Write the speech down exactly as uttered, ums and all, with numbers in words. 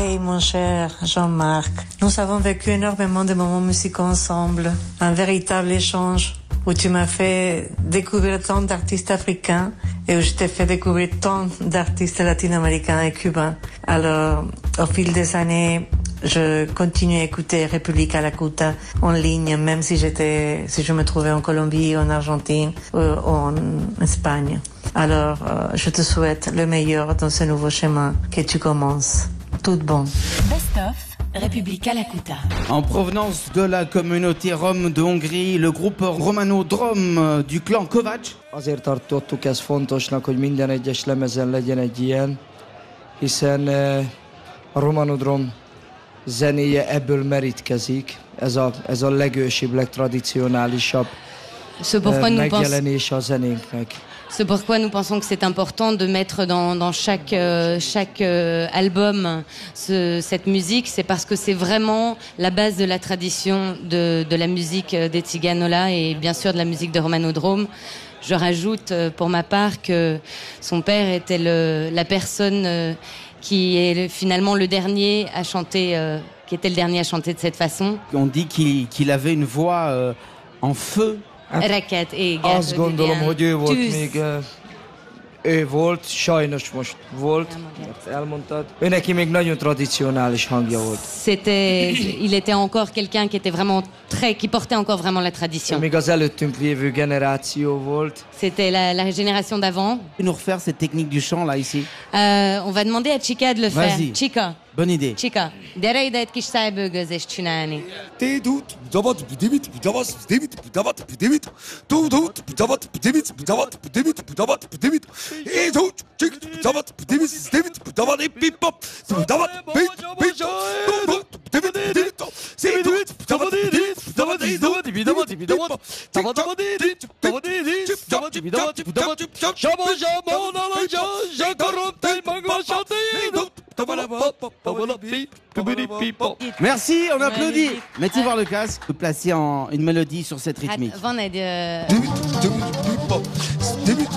Hey, mon cher Jean-Marc, nous avons vécu énormément de moments musicaux ensemble, un véritable échange où tu m'as fait découvrir tant d'artistes africains et où je t'ai fait découvrir tant d'artistes latino-américains et cubains. Alors, au fil des années, je continue à écouter República La Cuta en ligne, même si j'étais, si je me trouvais en Colombie, en Argentine ou en Espagne. Alors, euh, je te souhaite le meilleur dans ce nouveau chemin que tu commences. Tout bon. Best of República La Cuta. En provenance de la communauté rom de Hongrie, le groupe Romano Drom du clan Kovács. Azért tartottuk ezt fontosnak, hogy minden egyes lemezen legyen egy ilyen, hiszen a Romano Drom zenéje ebből merítkezik. Ez a, ez a legősibb, legtradicionálisabb megjelenése a zenénknek. C'est pourquoi nous pensons que c'est important de mettre dans, dans chaque, euh, chaque euh, album ce, cette musique. C'est parce que c'est vraiment la base de la tradition de, de la musique des Tziganola et bien sûr de la musique de Romano Drom. Je rajoute pour ma part que son père était le, la personne euh, qui est finalement le dernier à chanter, euh, qui était le dernier à chanter de cette façon. On dit qu'il qu'il avait une voix euh, en feu. Raket, igen. Azt gondolom, hogy ő volt Tűz. még, ő volt, sajnos most volt, elmondtad. Ő neki még nagyon tradicionális hangja volt. C'était, il était encore quelqu'un qui était vraiment très, qui portait encore vraiment la tradition. Ő még az előttünk lévő generáció volt. C'était la, la génération d'avant. Nous refaire cette technique du chant là ici. Euh, on va demander à Chica de le faire. Vas-y. Chica. Bonne idée. Chica, gyere ide egy kis szájbőgözést csinálni. Merci, on applaudit. Mettez voir le casque, placer en une mélodie sur cette rythmique. Van egy...